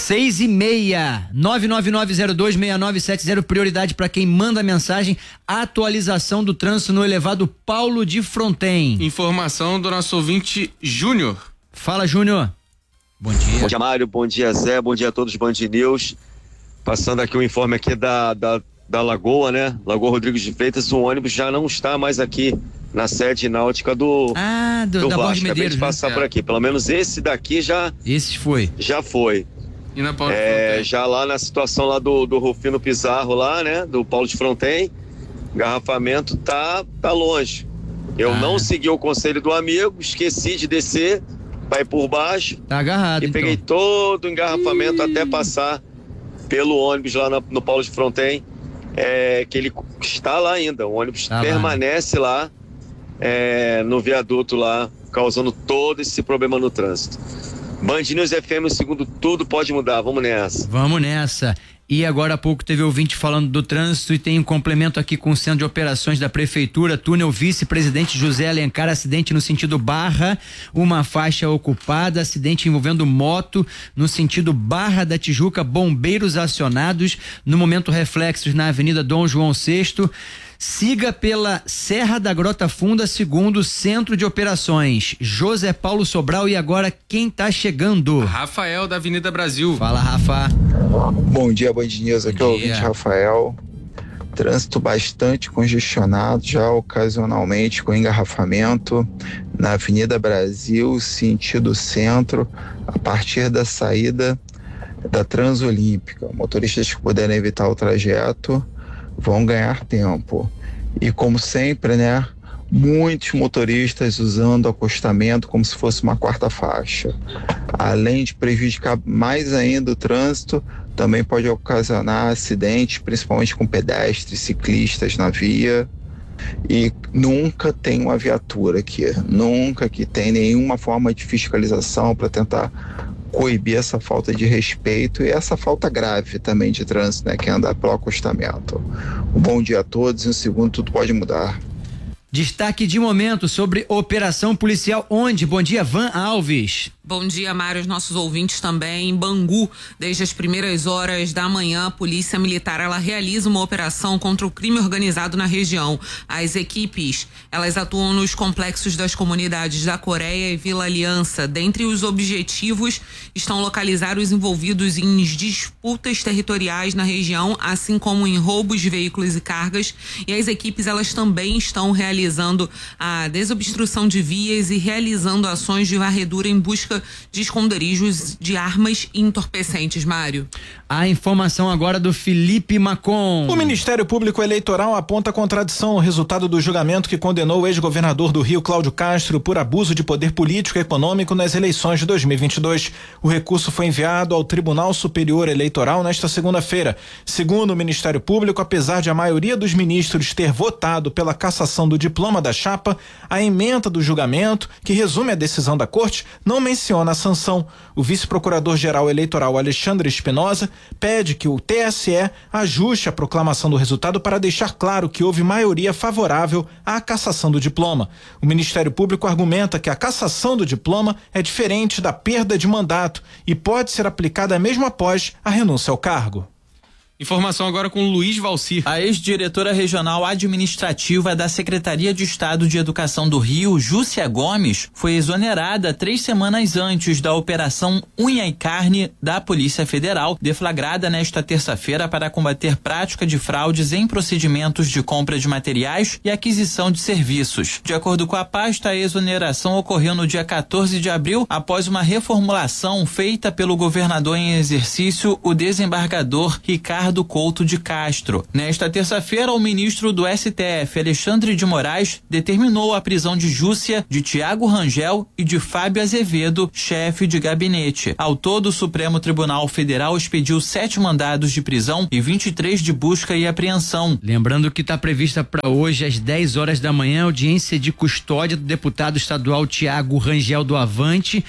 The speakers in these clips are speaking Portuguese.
6:30, 999026970, prioridade para quem manda mensagem, atualização do trânsito no elevado Paulo de Fronten. Informação do nosso ouvinte Júnior. Fala, Júnior. Bom dia. Bom dia, Mário, bom dia, Zé, bom dia a todos os Band News. Passando aqui o informe aqui da Lagoa, né? Lagoa Rodrigues de Freitas, o ônibus já não está mais aqui na sede náutica do Vasco. Acabei de passar por aqui, pelo menos esse daqui já foi. E na Paulo já lá na situação lá do Rufino Pizarro lá, né? Do Paulo de Fronten, engarrafamento tá longe. Eu não segui o conselho do amigo, esqueci de descer, vai por baixo. Tá agarrado, e peguei todo o engarrafamento até passar pelo ônibus lá no Paulo de Fronten, que ele está lá ainda, o ônibus permanece lá, no viaduto lá, causando todo esse problema no trânsito. Band News FM, segundo tudo pode mudar, vamos nessa. E agora há pouco teve ouvinte falando do trânsito e tem um complemento aqui com o Centro de Operações da Prefeitura, túnel Vice-Presidente José Alencar, acidente no sentido Barra, uma faixa ocupada, acidente envolvendo moto no sentido Barra da Tijuca, bombeiros acionados, no momento reflexos na Avenida Dom João VI. Siga pela Serra da Grota Funda, segundo Centro de Operações. José Paulo Sobral, e agora quem tá chegando? Rafael, da Avenida Brasil. Fala, Rafa. Bom dia, Band News, aqui é o ouvinte Rafael. Trânsito bastante congestionado, já ocasionalmente com engarrafamento na Avenida Brasil, sentido centro, a partir da saída da Transolímpica. Motoristas que puderem evitar o trajeto vão ganhar tempo. E como sempre, né, muitos motoristas usando o acostamento como se fosse uma quarta faixa. Além de prejudicar mais ainda o trânsito, também pode ocasionar acidentes, principalmente com pedestres, ciclistas na via. E nunca tem uma viatura aqui, nunca que tem nenhuma forma de fiscalização para tentar coibir essa falta de respeito e essa falta grave também de trânsito, né, que é andar pelo acostamento. Um bom dia a todos, em um segundo tudo pode mudar. Destaque de momento sobre operação policial onde? Bom dia, Van Alves. Bom dia, Mário, os nossos ouvintes também. Em Bangu, desde as primeiras horas da manhã, a Polícia Militar ela realiza uma operação contra o crime organizado na região. As equipes, elas atuam nos complexos das comunidades da Coreia e Vila Aliança. Dentre os objetivos estão localizar os envolvidos em disputas territoriais na região, assim como em roubos de veículos e cargas. E as equipes, elas também estão realizando a desobstrução de vias e realizando ações de varredura em busca de esconderijos de armas e entorpecentes, Mário. A informação agora do Felipe Macon. O Ministério Público Eleitoral aponta contradição ao resultado do julgamento que condenou o ex-governador do Rio, Cláudio Castro, por abuso de poder político e econômico nas eleições de 2022. O recurso foi enviado ao Tribunal Superior Eleitoral nesta segunda-feira. Segundo o Ministério Público, apesar de a maioria dos ministros ter votado pela cassação do diploma da chapa, a ementa do julgamento, que resume a decisão da Corte, não menciona a sanção. O vice-procurador-geral eleitoral Alexandre Espinosa pede que o TSE ajuste a proclamação do resultado para deixar claro que houve maioria favorável à cassação do diploma. O Ministério Público argumenta que a cassação do diploma é diferente da perda de mandato e pode ser aplicada mesmo após a renúncia ao cargo. Informação agora com Luiz Valcir. A ex-diretora regional administrativa da Secretaria de Estado de Educação do Rio, Júcia Gomes, foi exonerada 3 semanas antes da Operação Unha e Carne da Polícia Federal, deflagrada nesta terça-feira para combater prática de fraudes em procedimentos de compra de materiais e aquisição de serviços. De acordo com a pasta, a exoneração ocorreu no dia 14 de abril, após uma reformulação feita pelo governador em exercício, o desembargador Ricardo Couto de Castro. Nesta terça-feira, o ministro do STF, Alexandre de Moraes, determinou a prisão de Júcia, de Tiago Rangel e de Fábio Azevedo, chefe de gabinete. Ao todo, o Supremo Tribunal Federal expediu 7 mandados de prisão e 23 de busca e apreensão. Lembrando que está prevista para hoje, às 10 horas da manhã, audiência de custódia do deputado estadual Tiago Rangel do Avante,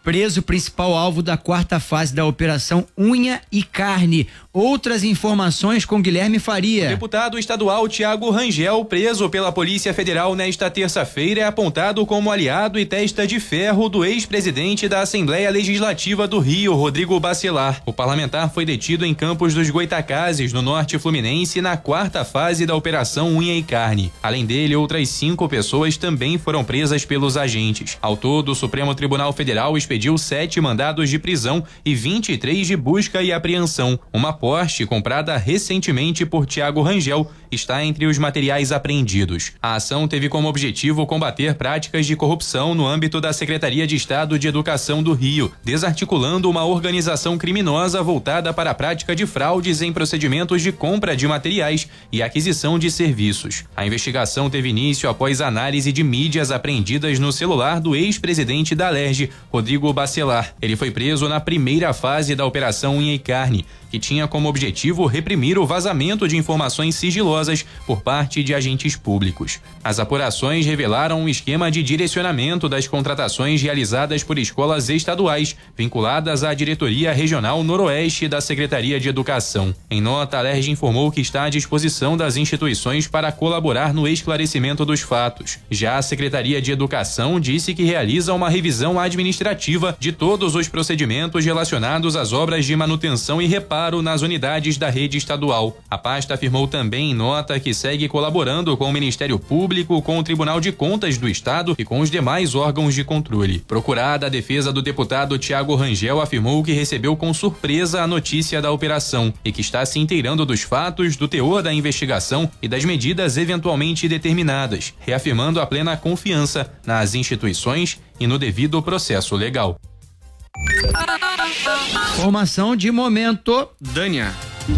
preso, principal alvo da 4ª fase da Operação Unha e Carne. Outras informações com Guilherme Faria. O deputado estadual Tiago Rangel, preso pela Polícia Federal nesta terça-feira, é apontado como aliado e testa de ferro do ex-presidente da Assembleia Legislativa do Rio, Rodrigo Bacelar. O parlamentar foi detido em Campos dos Goitacazes, no norte fluminense, na 4ª fase da Operação Unha e Carne. Além dele, outras 5 pessoas também foram presas pelos agentes. Ao todo, o Supremo Tribunal Federal expediu 7 mandados de prisão e 23 de busca e apreensão. Uma Porsche, comprada recentemente por Tiago Rangel, está entre os materiais apreendidos. A ação teve como objetivo combater práticas de corrupção no âmbito da Secretaria de Estado de Educação do Rio, desarticulando uma organização criminosa voltada para a prática de fraudes em procedimentos de compra de materiais e aquisição de serviços. A investigação teve início após análise de mídias apreendidas no celular do ex-presidente da Alerj, Rodrigo Bacelar. Ele foi preso na primeira fase da Operação Unha e Carne, que tinha como objetivo reprimir o vazamento de informações sigilosas por parte de agentes públicos. As apurações revelaram um esquema de direcionamento das contratações realizadas por escolas estaduais vinculadas à Diretoria Regional Noroeste da Secretaria de Educação. Em nota, a Alerj informou que está à disposição das instituições para colaborar no esclarecimento dos fatos. Já a Secretaria de Educação disse que realiza uma revisão administrativa de todos os procedimentos relacionados às obras de manutenção e reparo nas unidades da rede estadual. A pasta afirmou também em nota que segue colaborando com o Ministério Público, com o Tribunal de Contas do Estado e com os demais órgãos de controle. Procurada, a defesa do deputado Tiago Rangel afirmou que recebeu com surpresa a notícia da operação e que está se inteirando dos fatos, do teor da investigação e das medidas eventualmente determinadas, reafirmando a plena confiança nas instituições e no devido processo legal. Informação de momento. Dânia.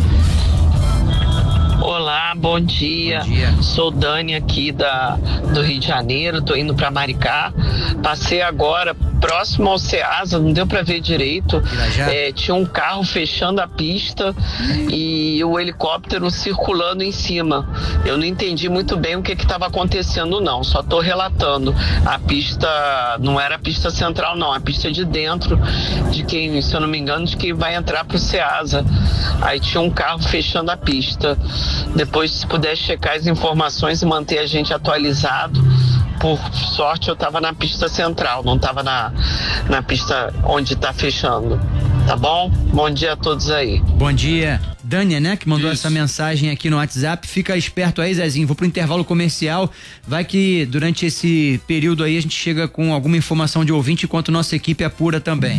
Olá, bom dia. Sou Dani aqui do Rio de Janeiro, tô indo para Maricá. Passei agora próximo ao Ceasa, não deu para ver direito. Tinha um carro fechando a pista e o helicóptero circulando em cima. Eu não entendi muito bem o que estava acontecendo, não. Só tô relatando. A pista não era a pista central, não. A pista de dentro, de quem, se eu não me engano, de quem vai entrar pro Ceasa. Aí tinha um carro fechando a pista. Depois, se puder checar as informações e manter a gente atualizado. Por sorte, eu estava na pista central, não estava na pista onde está fechando. Tá bom? Bom dia a todos aí. Bom dia. Dânia, né, que mandou essa mensagem aqui no WhatsApp. Fica esperto aí, Zezinho. Vou pro intervalo comercial. Vai que durante esse período aí a gente chega com alguma informação de ouvinte enquanto nossa equipe apura também.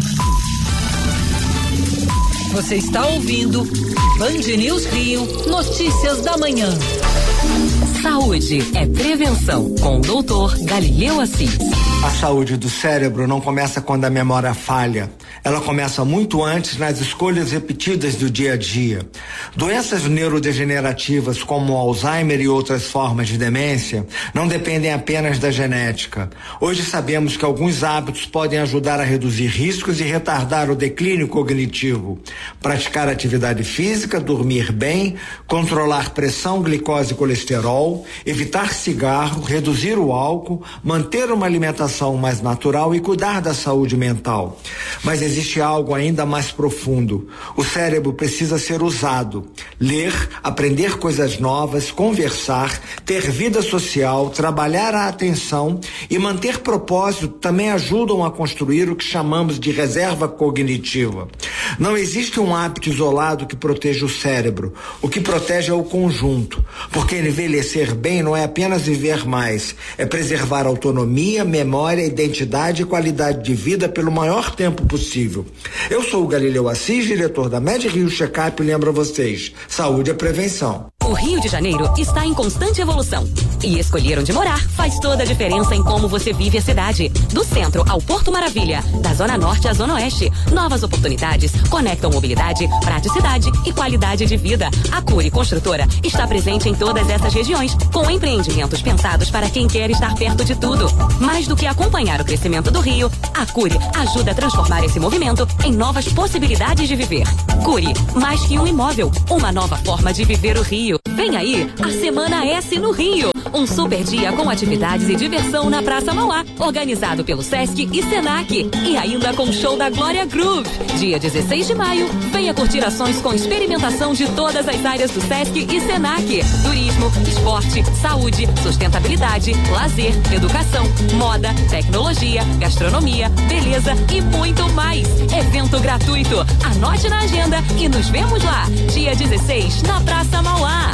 Você está ouvindo Band News Rio, notícias da manhã. Saúde é prevenção, com o doutor Galileu Assis. A saúde do cérebro não começa quando a memória falha. Ela começa muito antes nas escolhas repetidas do dia a dia. Doenças neurodegenerativas como Alzheimer e outras formas de demência não dependem apenas da genética. Hoje sabemos que alguns hábitos podem ajudar a reduzir riscos e retardar o declínio cognitivo. Praticar atividade física, dormir bem, controlar pressão, glicose e colesterol, evitar cigarro, reduzir o álcool, manter uma alimentação mais natural e cuidar da saúde mental. Mas existe algo ainda mais profundo. O cérebro precisa ser usado. Ler, aprender coisas novas, conversar, ter vida social, trabalhar a atenção e manter propósito também ajudam a construir o que chamamos de reserva cognitiva. Não existe um hábito isolado que proteja o cérebro. O que protege é o conjunto. Porque envelhecer bem não é apenas viver mais, é preservar autonomia, memória, identidade e qualidade de vida pelo maior tempo possível. Eu sou o Galileu Assis, diretor da Med Rio Checkup, e lembro a vocês, saúde é prevenção. O Rio de Janeiro está em constante evolução. E escolher onde morar faz toda a diferença em como você vive a cidade. Do centro ao Porto Maravilha, da Zona Norte à Zona Oeste. Novas oportunidades conectam mobilidade, praticidade e qualidade de vida. A Cury Construtora está presente em todas essas regiões, com empreendimentos pensados para quem quer estar perto de tudo. Mais do que acompanhar o crescimento do Rio, a Cury ajuda a transformar esse movimento em novas possibilidades de viver. Cury, mais que um imóvel, uma nova forma de viver o Rio. Vem aí a Semana S no Rio. Um super dia com atividades e diversão na Praça Mauá, organizado pelo Sesc e Senac. E ainda com show da Glória Groove. Dia 16 de maio, venha curtir ações com experimentação de todas as áreas do Sesc e Senac. Turismo, esporte, saúde, sustentabilidade, lazer, educação, moda, tecnologia, gastronomia, beleza e muito mais. Evento gratuito. Anote na agenda e nos vemos lá. Dia 16, na Praça Mauá.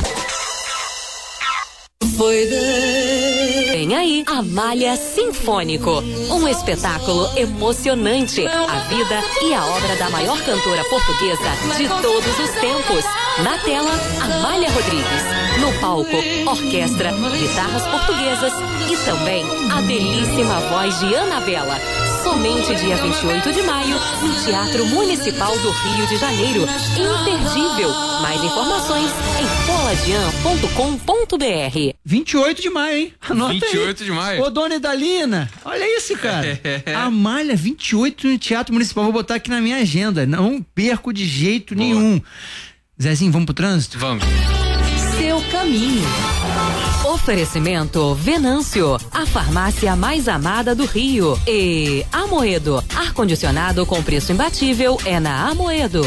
Vem aí, Amália Sinfônico, um espetáculo emocionante, a vida e a obra da maior cantora portuguesa de todos os tempos. Na tela, Amália Rodrigues. No palco, orquestra, guitarras portuguesas e também a belíssima voz de Anabela. Somente dia 28 de maio, no Teatro Municipal do Rio de Janeiro. Imperdível. Mais informações em poladian.com.br. 28 de maio, hein? Anota 28 aí. de maio. Ô, dona Idalina, olha isso, cara. Amália, 28 no Teatro Municipal. Vou botar aqui na minha agenda. Não perco de jeito nenhum. Zezinho, vamos pro trânsito? Vamos. Seu caminho. Oferecimento Venâncio, a farmácia mais amada do Rio. E Amoedo, ar-condicionado com preço imbatível é na Amoedo.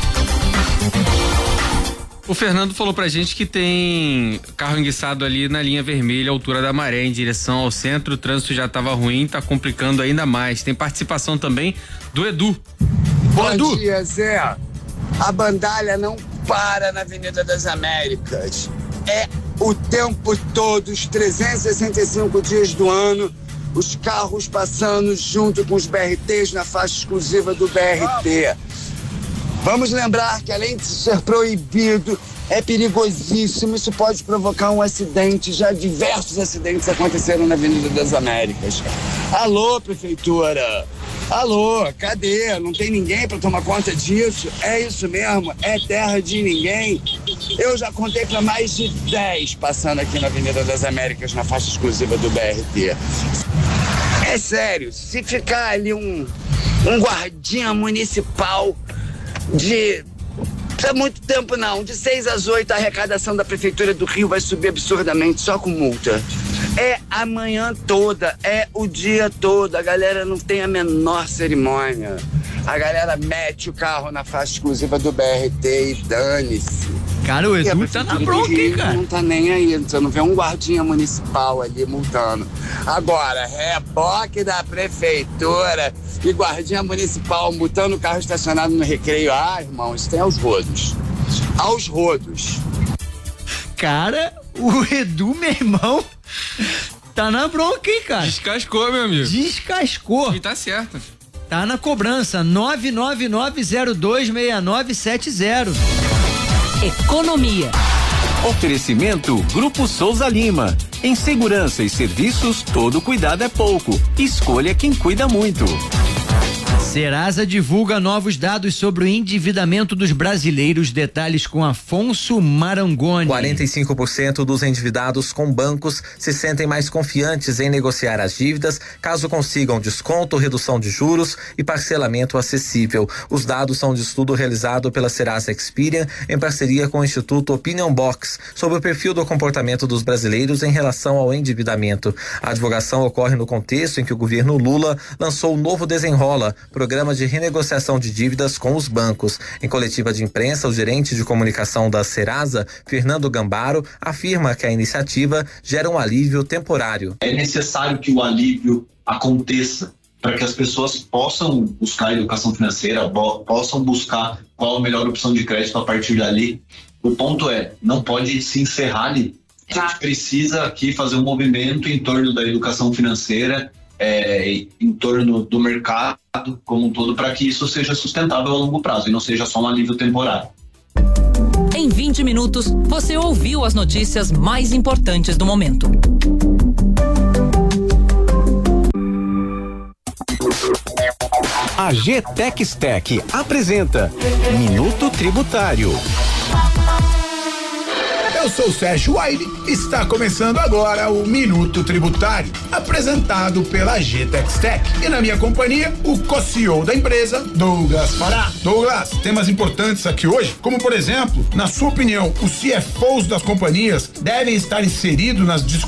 O Fernando falou pra gente que tem carro enguiçado ali na linha vermelha, altura da Maré, em direção ao centro. O trânsito já estava ruim, tá complicando ainda mais. Tem participação também do Edu. Bom dia, Zé. A bandalha não para na Avenida das Américas. É o tempo todo, os 365 dias do ano, os carros passando junto com os BRTs na faixa exclusiva do BRT. Vamos lembrar que, além de ser proibido, é perigosíssimo. Isso pode provocar um acidente. Já diversos acidentes aconteceram na Avenida das Américas. Alô, prefeitura? Alô, cadê? Não tem ninguém para tomar conta disso? É isso mesmo? É terra de ninguém? Eu já contei para mais de 10 passando aqui na Avenida das Américas, na faixa exclusiva do BRT. É sério, se ficar ali um guardinha municipal de muito tempo não, de 6 às 8 a arrecadação da Prefeitura do Rio vai subir absurdamente só com multa. É a manhã toda, é o dia todo, a galera não tem a menor cerimônia. A galera mete o carro na faixa exclusiva do BRT e dane-se. Cara, o Edu tá na bronca, hein, cara? Não tá nem aí, você não vê um guardinha municipal ali multando. Agora, reboque da prefeitura e guardinha municipal multando o carro estacionado no Recreio. Ah, irmão, isso tem aos rodos. Aos rodos. Cara, o Edu, meu irmão, tá na bronca, hein, cara? Descascou, meu amigo. Descascou. E tá certo. Tá na cobrança, 999026970. Economia. Oferecimento Grupo Souza Lima. Em segurança e serviços, todo cuidado é pouco. Escolha quem cuida muito. Serasa divulga novos dados sobre o endividamento dos brasileiros. Detalhes com Afonso Marangoni. 45% dos endividados com bancos se sentem mais confiantes em negociar as dívidas caso consigam desconto, redução de juros e parcelamento acessível. Os dados são de estudo realizado pela Serasa Experian em parceria com o Instituto Opinion Box sobre o perfil do comportamento dos brasileiros em relação ao endividamento. A divulgação ocorre no contexto em que o governo Lula lançou o novo Desenrola, programa de renegociação de dívidas com os bancos. Em coletiva de imprensa, o gerente de comunicação da Serasa, Fernando Gambaro, afirma que a iniciativa gera um alívio temporário. É necessário que o alívio aconteça para que as pessoas possam buscar educação financeira, possam buscar qual a melhor opção de crédito a partir dali. O ponto é, não pode se encerrar ali. A gente precisa aqui fazer um movimento em torno da educação financeira, em torno do mercado como um todo, para que isso seja sustentável a longo prazo e não seja só um alívio temporário. Em 20 minutos, você ouviu as notícias mais importantes do momento. A GTEX-TEC apresenta Minuto Tributário. Eu sou o Sérgio Wiley, está começando agora o Minuto Tributário, apresentado pela GTEX Tech. E na minha companhia, o co-CEO da empresa, Douglas Fará. Douglas, temas importantes aqui hoje, como por exemplo, na sua opinião, os CFOs das companhias devem estar inseridos nas discussões